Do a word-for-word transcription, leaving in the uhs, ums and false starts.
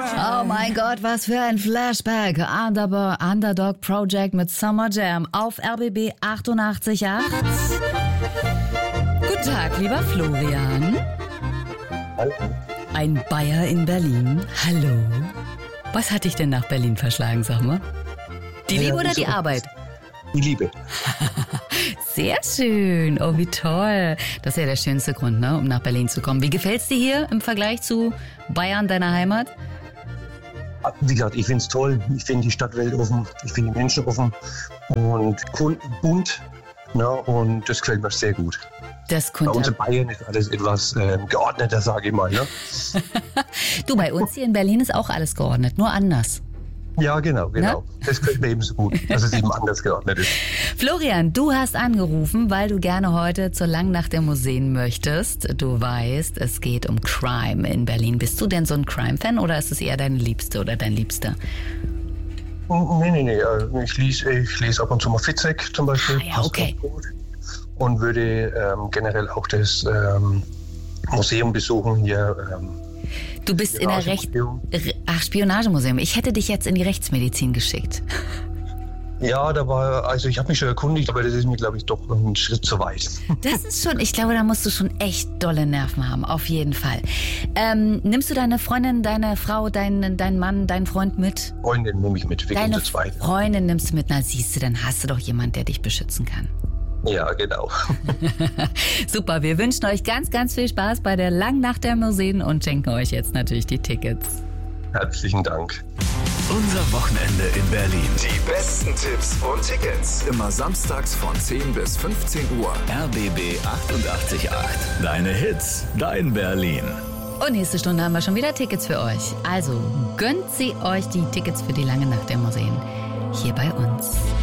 Oh mein Gott, was für ein Flashback. Underdog, Underdog Project mit Summer Jam auf R B B achtundachtzig Komma acht. Guten Tag, lieber Florian. Hallo. Ein Bayer in Berlin. Hallo. Was hat dich denn nach Berlin verschlagen, sag mal? Die Liebe Ja, oder wieso? die Arbeit? Die Liebe. Sehr schön. Oh, wie toll. Das ist ja der schönste Grund, ne, um nach Berlin zu kommen. Wie gefällt's dir hier im Vergleich zu Bayern, deiner Heimat? Wie gesagt, ich finde es toll. Ich finde die Stadtwelt offen. Ich finde die Menschen offen und bunt. Ne, und das gefällt mir sehr gut. Das Bei uns in Bayern ist alles etwas äh, geordneter, sage ich mal. Ne? Du, bei uns hier in Berlin ist auch alles geordnet, nur anders. Ja, genau, genau. Na? Das gefällt mir eben so gut, dass es eben anders geordnet ist. Florian, du hast angerufen, weil du gerne heute zur Langnacht der Museen möchtest. Du weißt, es geht um Crime in Berlin. Bist du denn so ein Crime-Fan oder ist es eher deine Liebste oder dein Liebster? Nee, nee, nee. Ich lese, ich lese ab und zu mal Fitzek zum Beispiel. Ah, ja, okay. Und würde ähm, generell auch das ähm, Museum besuchen hier. Ähm, Du bist in der Recht... Ach, Spionagemuseum. Ich hätte dich jetzt in die Rechtsmedizin geschickt. Ja, da war, also ich habe mich schon erkundigt, aber das ist mir, glaube ich, doch noch einen Schritt zu weit. Das ist schon, ich glaube, da musst du schon echt dolle Nerven haben, auf jeden Fall. Ähm, nimmst du deine Freundin, deine Frau, deinen dein Mann, deinen Freund mit? Freundin nehme ich mit, wir gehen Deine zu zweit. Freundin nimmst du mit, na siehst du, dann hast du doch jemanden, der dich beschützen kann. Ja, genau. Super, wir wünschen euch ganz, ganz viel Spaß bei der Langnacht der Museen und schenken euch jetzt natürlich die Tickets. Herzlichen Dank. Unser Wochenende in Berlin. Die besten Tipps und Tickets. Immer samstags von zehn bis fünfzehn Uhr. R B B achtundachtzig Komma acht. Deine Hits, dein Berlin. Und nächste Stunde haben wir schon wieder Tickets für euch. Also gönnt sie euch die Tickets für die lange Nacht der Museen hier bei uns.